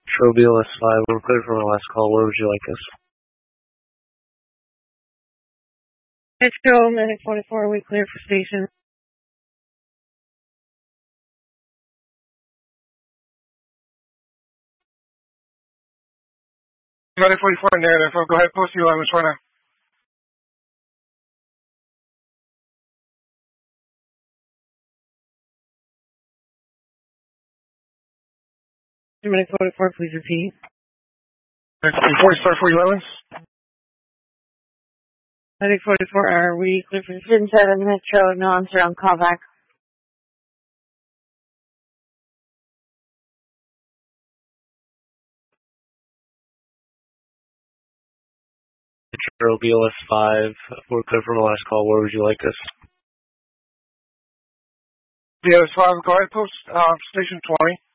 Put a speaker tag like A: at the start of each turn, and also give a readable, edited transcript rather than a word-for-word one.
A: Trobielus 5, we're clear from our last call. Where would you like us?
B: Metro Medic 44, we clear for station.
C: Medic 44 negative. Go ahead, post your line right now.
B: Medic 44, please repeat.
C: Medic 44, start for 11.
B: Medic 44, are we clear for Spin 7 Metro, no answer on callback?
A: Trobielus 5, we're clear from our last call. Where would you like us?
C: BLS 5, go ahead, post station 20.